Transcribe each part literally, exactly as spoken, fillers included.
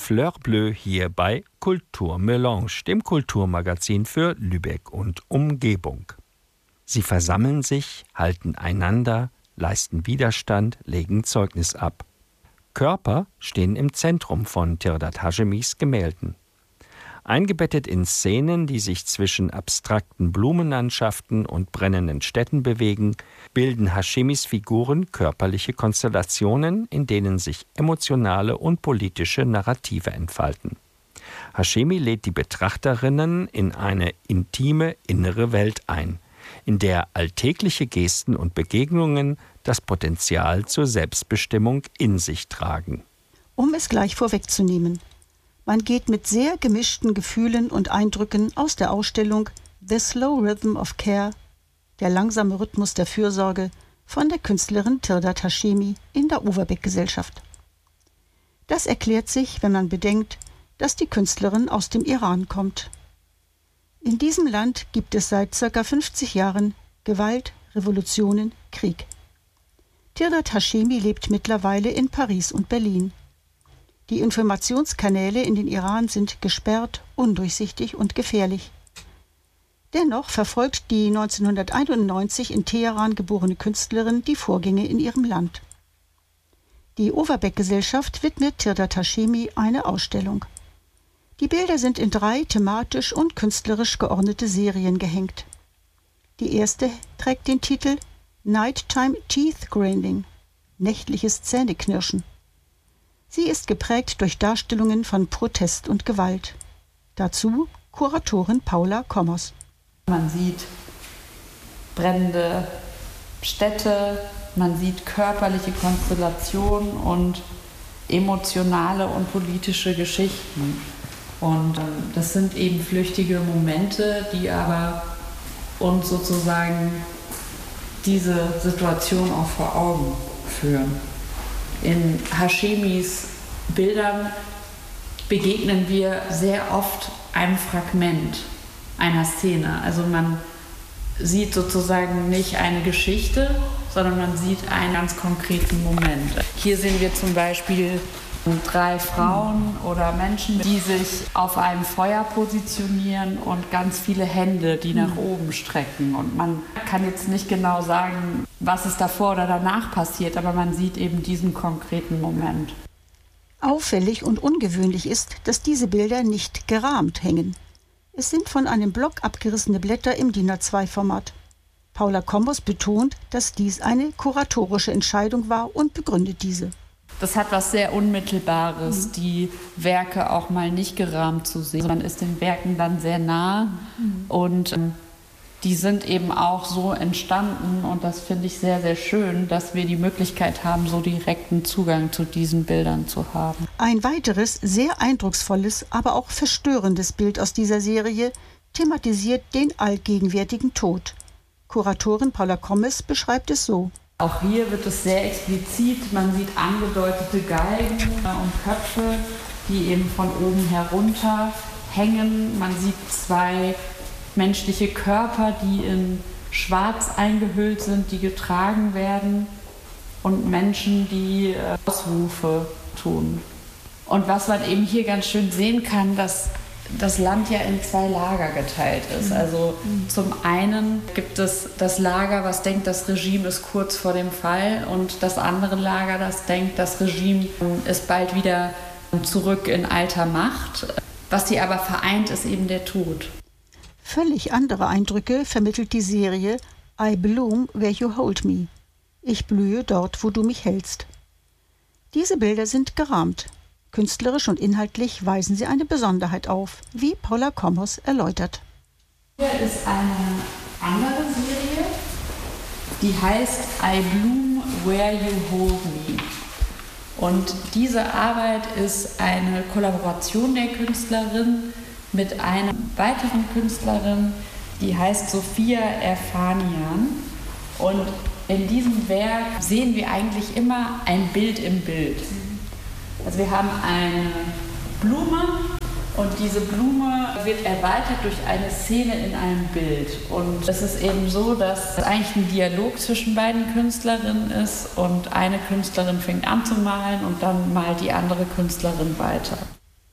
Fleur Bleue hier bei Kulturmelange, dem Kulturmagazin für Lübeck und Umgebung. Sie versammeln sich, halten einander, leisten Widerstand, legen Zeugnis ab. Körper stehen im Zentrum von Tirdad Hashemis Gemälden. Eingebettet in Szenen, die sich zwischen abstrakten Blumenlandschaften und brennenden Städten bewegen, bilden Hashemis Figuren körperliche Konstellationen, in denen sich emotionale und politische Narrative entfalten. Hashemi lädt die Betrachterinnen in eine intime innere Welt ein, in der alltägliche Gesten und Begegnungen das Potenzial zur Selbstbestimmung in sich tragen. Um es gleich vorwegzunehmen: Man geht mit sehr gemischten Gefühlen und Eindrücken aus der Ausstellung The Slow Rhythm of Care, der langsame Rhythmus der Fürsorge, von der Künstlerin Tirdad Hashemi in der Overbeck-Gesellschaft. Das erklärt sich, wenn man bedenkt, dass die Künstlerin aus dem Iran kommt. In diesem Land gibt es seit ca. fünfzig Jahren Gewalt, Revolutionen, Krieg. Tirdad Hashemi lebt mittlerweile in Paris und Berlin. Die Informationskanäle in den Iran sind gesperrt, undurchsichtig und gefährlich. Dennoch verfolgt die neunzehnhunderteinundneunzig in Teheran geborene Künstlerin die Vorgänge in ihrem Land. Die Overbeck-Gesellschaft widmet Tirdad Hashemi eine Ausstellung. Die Bilder sind in drei thematisch und künstlerisch geordnete Serien gehängt. Die erste trägt den Titel Nighttime Teeth Grinding, nächtliches Zähneknirschen. Sie ist geprägt durch Darstellungen von Protest und Gewalt. Dazu Kuratorin Paula Kommers. Man sieht brennende Städte, man sieht körperliche Konstellationen und emotionale und politische Geschichten. Und ähm, das sind eben flüchtige Momente, die aber uns sozusagen diese Situation auch vor Augen führen. In Hashemis Bildern begegnen wir sehr oft einem Fragment einer Szene. Also man sieht sozusagen nicht eine Geschichte, sondern man sieht einen ganz konkreten Moment. Hier sehen wir zum Beispiel drei Frauen oder Menschen, die sich auf einem Feuer positionieren und ganz viele Hände, die nach oben strecken. Und man kann jetzt nicht genau sagen, was ist davor oder danach passiert, aber man sieht eben diesen konkreten Moment. Auffällig und ungewöhnlich ist, dass diese Bilder nicht gerahmt hängen. Es sind von einem Block abgerissene Blätter im D I N A zwei Format. Paula Kommers betont, dass dies eine kuratorische Entscheidung war und begründet diese. Das hat was sehr Unmittelbares, mhm. die Werke auch mal nicht gerahmt zu sehen. Man ist den Werken dann sehr nah mhm. und ähm, die sind eben auch so entstanden und das finde ich sehr, sehr schön, dass wir die Möglichkeit haben, so direkten Zugang zu diesen Bildern zu haben. Ein weiteres, sehr eindrucksvolles, aber auch verstörendes Bild aus dieser Serie thematisiert den allgegenwärtigen Tod. Kuratorin Paula Kommers beschreibt es so. Auch hier wird es sehr explizit, man sieht angedeutete Geigen und Köpfe, die eben von oben herunter hängen. Man sieht zwei menschliche Körper, die in Schwarz eingehüllt sind, die getragen werden und Menschen, die Ausrufe tun. Und was man eben hier ganz schön sehen kann, dass das Land ja in zwei Lager geteilt ist. Also zum einen gibt es das Lager, was denkt, das Regime ist kurz vor dem Fall, und das andere Lager, das denkt, das Regime ist bald wieder zurück in alter Macht. Was sie aber vereint, ist eben der Tod. Völlig andere Eindrücke vermittelt die Serie I Bloom Where You Hold Me. Ich blühe dort, wo du mich hältst. Diese Bilder sind gerahmt. Künstlerisch und inhaltlich weisen sie eine Besonderheit auf, wie Paula Kommers erläutert. Hier ist eine andere Serie, die heißt I Bloom Where You Hold Me. Und diese Arbeit ist eine Kollaboration der Künstlerin mit einer weiteren Künstlerin, die heißt Sophia Erfanian. Und in diesem Werk sehen wir eigentlich immer ein Bild im Bild. Also wir haben eine Blume und diese Blume wird erweitert durch eine Szene in einem Bild. Und es ist eben so, dass es eigentlich ein Dialog zwischen beiden Künstlerinnen ist und eine Künstlerin fängt an zu malen und dann malt die andere Künstlerin weiter.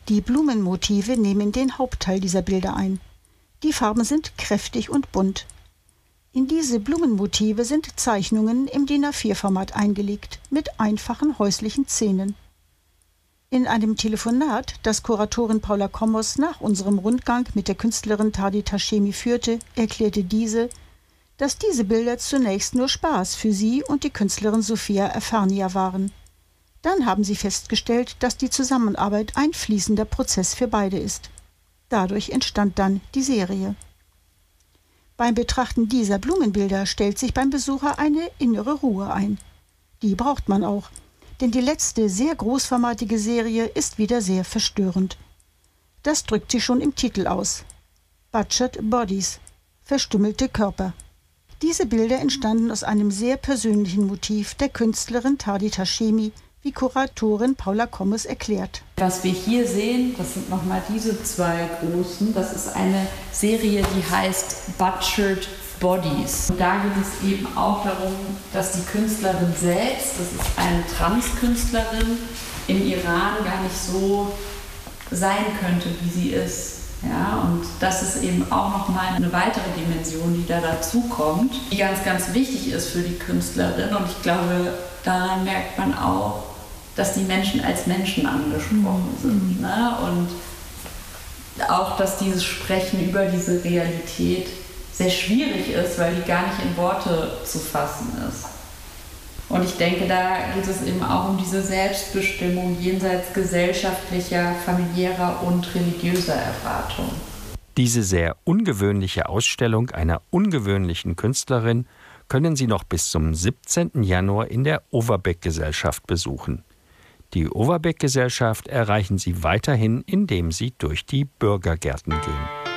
Die Blumenmotive nehmen den Hauptteil dieser Bilder ein. Die Farben sind kräftig und bunt. In diese Blumenmotive sind Zeichnungen im D I N A vier Format eingelegt, mit einfachen häuslichen Szenen. In einem Telefonat, das Kuratorin Paula Kommos nach unserem Rundgang mit der Künstlerin Tardit Hashemi führte, erklärte diese, dass diese Bilder zunächst nur Spaß für sie und die Künstlerin Sophia Erfania waren. Dann haben sie festgestellt, dass die Zusammenarbeit ein fließender Prozess für beide ist. Dadurch entstand dann die Serie. Beim Betrachten dieser Blumenbilder stellt sich beim Besucher eine innere Ruhe ein. Die braucht man auch, denn die letzte sehr großformatige Serie ist wieder sehr verstörend. Das drückt sie schon im Titel aus. Butchered Bodies, verstümmelte Körper. Diese Bilder entstanden aus einem sehr persönlichen Motiv der Künstlerin Tardit Hashemi, wie Kuratorin Paula Kommos erklärt. Was wir hier sehen, das sind nochmal diese zwei großen, das ist eine Serie, die heißt Butchered Bodies. Und da geht es eben auch darum, dass die Künstlerin selbst, das ist eine Transkünstlerin, im Iran gar nicht so sein könnte, wie sie ist. Ja, und das ist eben auch nochmal eine weitere Dimension, die da dazu kommt, die ganz, ganz wichtig ist für die Künstlerin. Und ich glaube, daran merkt man auch, dass die Menschen als Menschen angesprochen sind. Ne? Und auch, dass dieses Sprechen über diese Realität sehr schwierig ist, weil die gar nicht in Worte zu fassen ist. Und ich denke, da geht es eben auch um diese Selbstbestimmung jenseits gesellschaftlicher, familiärer und religiöser Erwartungen. Diese sehr ungewöhnliche Ausstellung einer ungewöhnlichen Künstlerin können Sie noch bis zum siebzehnten Januar in der Overbeck-Gesellschaft besuchen. Die Overbeck-Gesellschaft erreichen Sie weiterhin, indem Sie durch die Bürgergärten gehen.